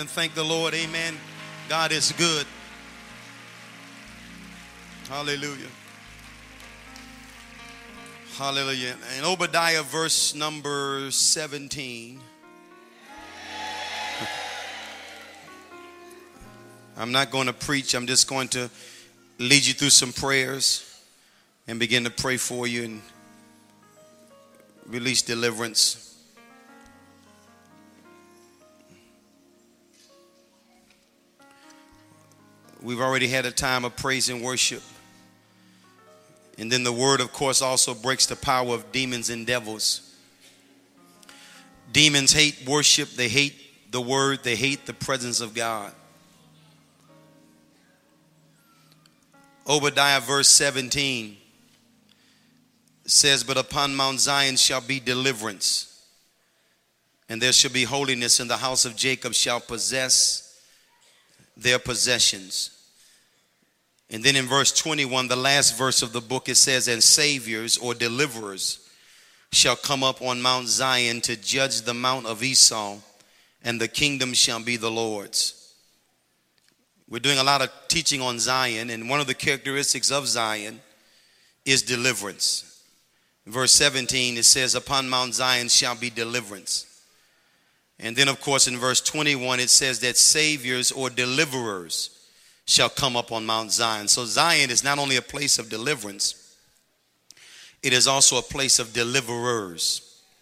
And thank the Lord, amen. God is good. Hallelujah. Hallelujah. In Obadiah verse number 17. I'm not going to preach. I'm just going to lead you through some prayers and begin to pray for you and release deliverance. We've already had a time of praise and worship. And then the word, of course, also breaks the power of demons and devils. Demons hate worship. They hate the word. They hate the presence of God. Obadiah verse 17 says, "But upon Mount Zion shall be deliverance, and there shall be holiness, and the house of Jacob shall possess their possessions." And then in verse 21, the last verse of the book, it says, "And saviors or deliverers shall come up on Mount Zion to judge the mount of Esau, and the kingdom shall be the Lord's." We're doing a lot of teaching on Zion, and one of the characteristics of Zion is deliverance. In verse 17, it says, "Upon Mount Zion shall be deliverance." And then, of course, in verse 21, it says that saviors or deliverers shall come up on Mount Zion. So Zion is not only a place of deliverance, it is also a place of deliverers.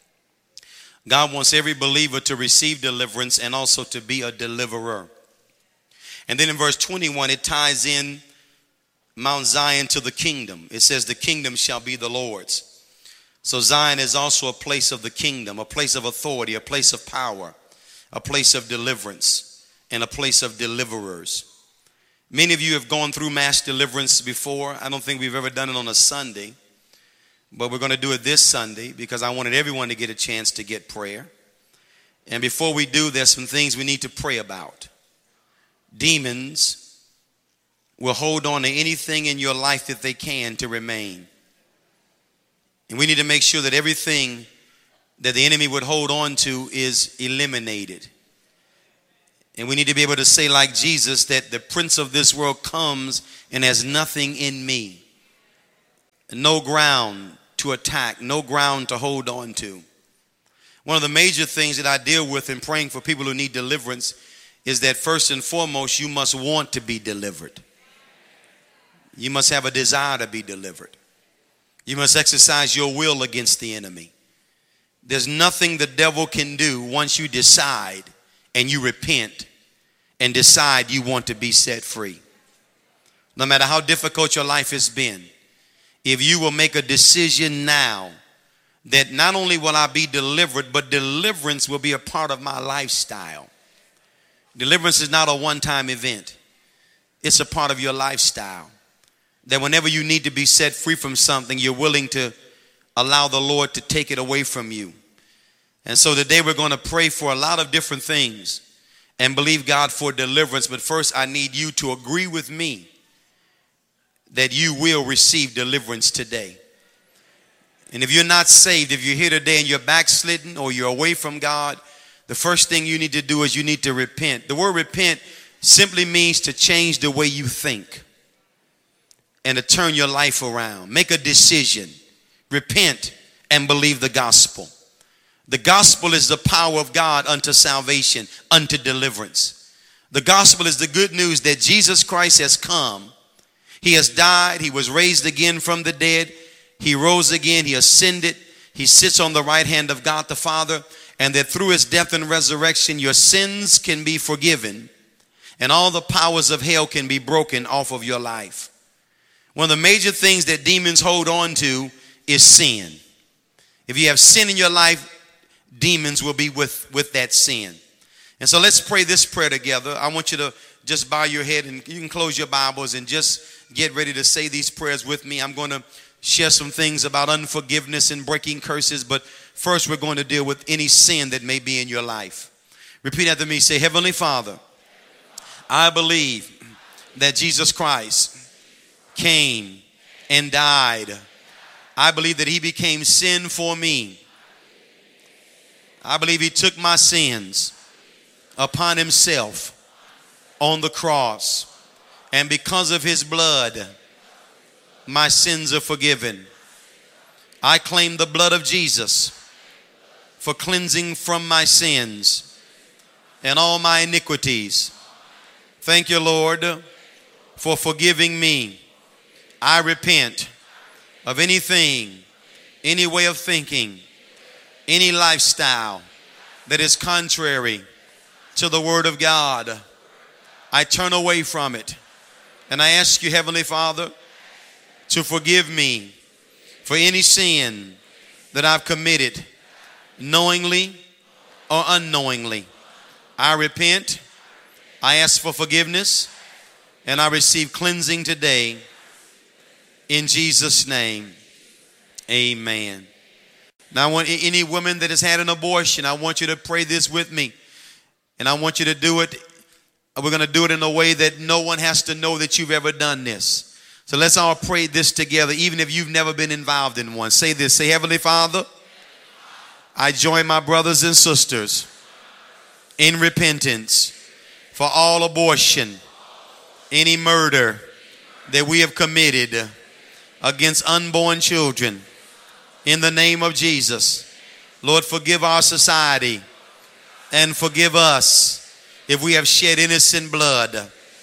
God wants every believer to receive deliverance and also to be a deliverer. And then in verse 21, it ties in Mount Zion to the kingdom. It says the kingdom shall be the Lord's. So Zion is also a place of the kingdom, a place of authority, a place of power, a place of deliverance, and a place of deliverers. Many of you have gone through mass deliverance before. I don't think we've ever done it on a Sunday, but we're going to do it this Sunday because I wanted everyone to get a chance to get prayer. And before we do, there's some things we need to pray about. Demons will hold on to anything in your life that they can to remain. And we need to make sure that everything that the enemy would hold on to is eliminated. And we need to be able to say like Jesus that the prince of this world comes and has nothing in me. No ground to attack, no ground to hold on to. One of the major things that I deal with in praying for people who need deliverance is that first and foremost, you must want to be delivered. You must have a desire to be delivered. You must exercise your will against the enemy. There's nothing the devil can do once you decide and you repent and decide you want to be set free. No matter how difficult your life has been, if you will make a decision now that not only will I be delivered, but deliverance will be a part of my lifestyle. Deliverance is not a one-time event. It's a part of your lifestyle. That whenever you need to be set free from something, you're willing to allow the Lord to take it away from you. And so today we're going to pray for a lot of different things and believe God for deliverance. But first, I need you to agree with me that you will receive deliverance today. And if you're not saved, if you're here today and you're backslidden or you're away from God, the first thing you need to do is you need to repent. The word repent simply means to change the way you think and to turn your life around. Make a decision. Repent and believe the gospel. The gospel is the power of God unto salvation, unto deliverance. The gospel is the good news that Jesus Christ has come. He has died. He was raised again from the dead. He rose again. He ascended. He sits on the right hand of God the Father. And that through his death and resurrection, your sins can be forgiven and all the powers of hell can be broken off of your life. One of the major things that demons hold on to is sin. If you have sin in your life, demons will be with that sin. And so let's pray this prayer together. I want you to just bow your head and you can close your Bibles and just get ready to say these prayers with me. I'm going to share some things about unforgiveness and breaking curses, but first we're going to deal with any sin that may be in your life. Repeat after me. Say, Heavenly Father, I believe that Jesus Christ came and died. I believe that he became sin for me. I believe he took my sins upon himself on the cross. And because of his blood, my sins are forgiven. I claim the blood of Jesus for cleansing from my sins and all my iniquities. Thank you, Lord, for forgiving me. I repent of anything, any way of thinking, any lifestyle that is contrary to the Word of God. I turn away from it. And I ask you, Heavenly Father, to forgive me for any sin that I've committed, knowingly or unknowingly. I repent, I ask for forgiveness, and I receive cleansing today. In Jesus' name, amen. Now, I want any woman that has had an abortion, I want you to pray this with me. And I want you to do it. We're going to do it in a way that no one has to know that you've ever done this. So let's all pray this together, even if you've never been involved in one. Say this. Say, Heavenly Father, I join my brothers and sisters in repentance for all abortion, any murder that we have committed against unborn children. In the name of Jesus, Lord, forgive our society and forgive us if we have shed innocent blood.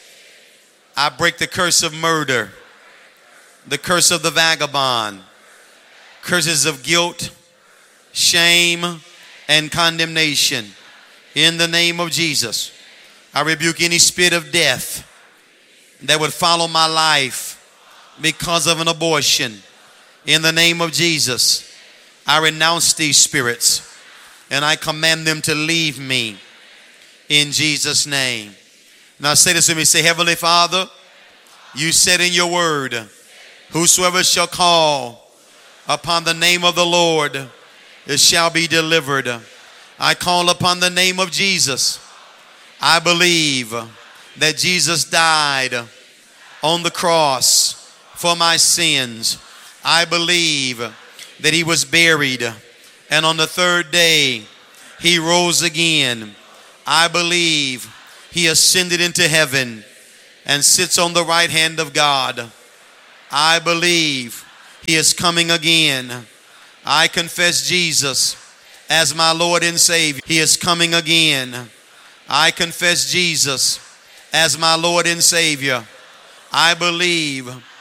I break the curse of murder, the curse of the vagabond, curses of guilt, shame, and condemnation. In the name of Jesus, I rebuke any spirit of death that would follow my life because of an abortion. In the name of Jesus, I renounce these spirits and I command them to leave me. In Jesus' name. Now say this with me. Say, Heavenly Father, you said in your word, whosoever shall call upon the name of the Lord, it shall be delivered. I call upon the name of Jesus. I believe that Jesus died on the cross for my sins. I believe that he was buried, and on the third day he rose again. I believe he ascended into heaven and sits on the right hand of God. I believe he is coming again. I confess Jesus as my Lord and Savior. He is coming again. I confess Jesus as my Lord and Savior. I believe